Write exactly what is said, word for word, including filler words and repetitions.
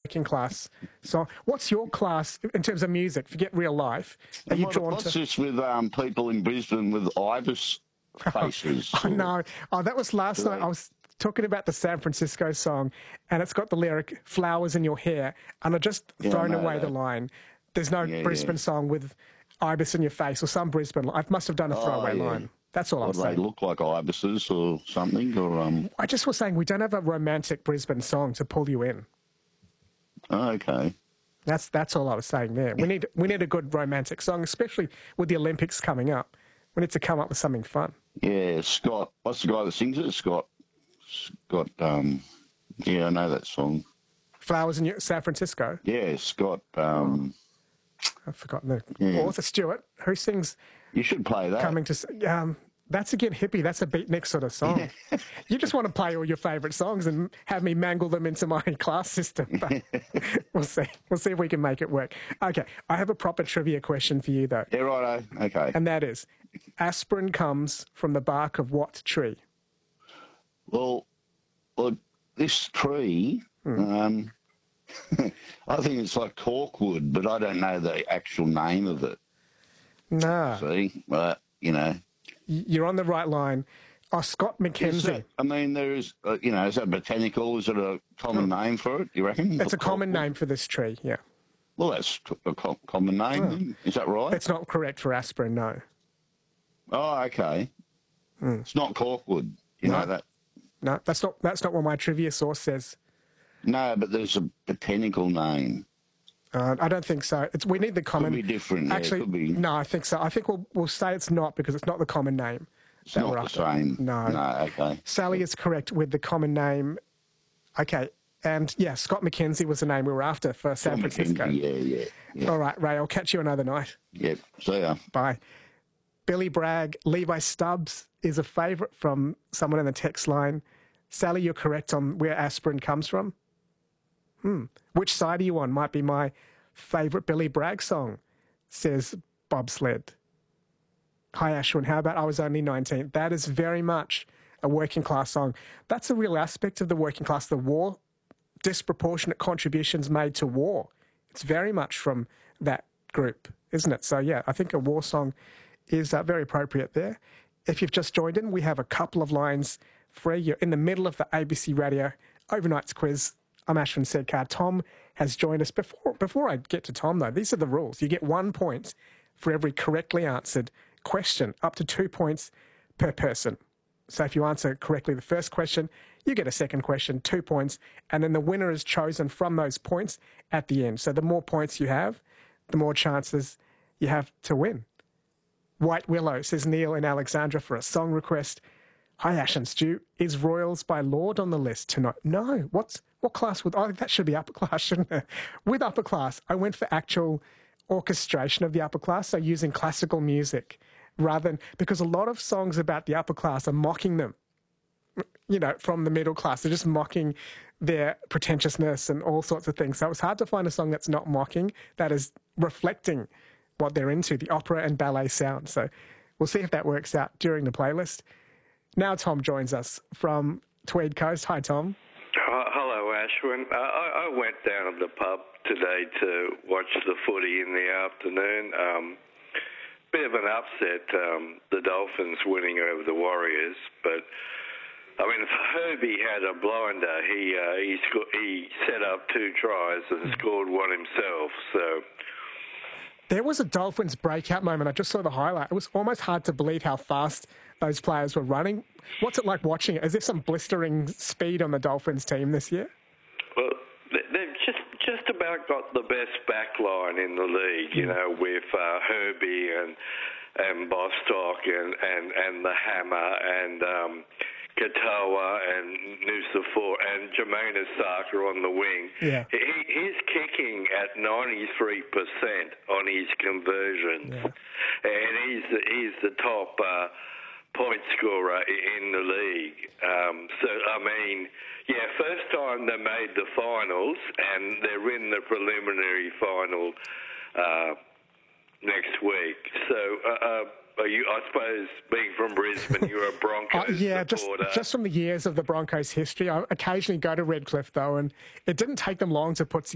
working class song. What's your class in terms of music? Forget real life. Are you what, drawn what's to? this with um, people in Brisbane with ibis faces? Oh, no. Oh, that was last Do night. they? I was talking about the San Francisco song, and it's got the lyric, flowers in your hair, and I just Yeah, I thrown know away that. the line. There's no Yeah, Brisbane yeah. song with ibis in your face or some Brisbane. I must have done a Oh, throwaway yeah. line. That's all Or I'm do they saying. look like ibises or something? Or um, I just was saying we don't have a romantic Brisbane song to pull you in. oh, okay. That's that's all I was saying there. We need we need a good romantic song, especially with the Olympics coming up. We need to come up with something fun. Yeah, Scott. What's the guy that sings it? Scott. Scott. Um, yeah, I know that song. Flowers in your, San Francisco. Yeah, Scott. Um, I've forgotten the Yeah. author Stewart who sings You should play that. coming to. S- Um, that's again hippie. That's a beatnik sort of song. You just want to play all your favourite songs and have me mangle them into my class system. But we'll see. We'll see if we can make it work. Okay, I have a proper trivia question for you though, Yeah, righto. Okay. and that is, aspirin comes from the bark of what tree? Well, well, this tree, um, I think it's like corkwood, but I don't know the actual name of it. Nah, See, but you know, y- you're on the right line. Oh, Scott is McKenzie. that, I mean, there is, uh, you know, is that botanical? Is it a common name for it? You reckon? It's a common Corkwood? name for this tree. Yeah, Well, that's c- a co- common name. Then. Is that right? it's not correct for aspirin. No, Oh, okay. It's not corkwood. You No. know that. no, that's not that's not what my trivia source says. No, but there's a botanical name. Uh, I don't think so. It's, we need the common. Could be different. Yeah, Actually, could be. no, I think so. I think we'll we'll say it's not because it's not the common name. It's that not we're the after. same. No. No. Okay. Sally is correct with the common name. Okay, and yeah, Scott McKenzie was the name we were after for San Francisco. Yeah, yeah, yeah. All right, Ray, I'll catch you another night. Yep. See ya. Bye. Billy Bragg, Levi Stubbs is a favourite from someone in the text line. Sally, you're correct on where aspirin comes from. Hmm. Which side are you on? Might be my favourite Billy Bragg song, says Bobsled. Hi, Ashwin. How about I Was Only nineteen? That is very much a working class song. That's a real aspect of the working class, the war, disproportionate contributions made to war. It's very much from that group, isn't it? So, yeah, I think a war song is uh, very appropriate there. If you've just joined in, we have a couple of lines free. You're in the middle of the A B C Radio Overnight's quiz. I'm Ashwin Sedkar. Tom has joined us. Before, before I get to Tom, though, these are the rules. You get one point for every correctly answered question, up to two points per person. So if you answer correctly the first question, you get a second question, two points, and then the winner is chosen from those points at the end. So the more points you have, the more chances you have to win. White Willow, says Neil in Alexandra for a song request. Hi, Ash and Stu. Is Royals by Lord on the list tonight? No. What's what class would... Oh, that should be upper class, shouldn't it? With upper class, I went for actual orchestration of the upper class, so using classical music rather than... Because a lot of songs about the upper class are mocking them, you know, from the middle class. They're just mocking their pretentiousness and all sorts of things. So it was hard to find a song that's not mocking, that is reflecting what they're into, the opera and ballet sound. So we'll see if that works out during the playlist. Now Tom joins us from Tweed Coast. Hi, Tom. Uh, hello, Ashwin. Uh, I, I went down to the pub today to watch the footy in the afternoon. Um, bit of an upset, um, the Dolphins winning over the Warriors, but I mean, if Herbie had a blinder, he uh, he, sco- he set up two tries and scored one himself. So There was a Dolphins breakout moment. I just saw the highlight. It was almost hard to believe how fast those players were running. What's it like watching it? Is there some blistering speed on the Dolphins team this year? well, they- they've just just about got the best back line in the league, you know, with uh, Herbie and and Bostock and, and, and the Hammer and um, Katoa and Nusafor and Jermaine Asaka on the wing. Yeah. He, he's kicking at ninety-three percent on his conversions. Yeah. And he's the, he's the top uh, point scorer in the league. Um, so, I mean, yeah, first time they made the finals, and they're in the preliminary final uh, next week. So, uh, uh, are you, I suppose, being from Brisbane, you're a Broncos Uh, yeah, just, supporter. just from the years of the Broncos' history. I occasionally go to Redcliffe, though, and it didn't take them long to put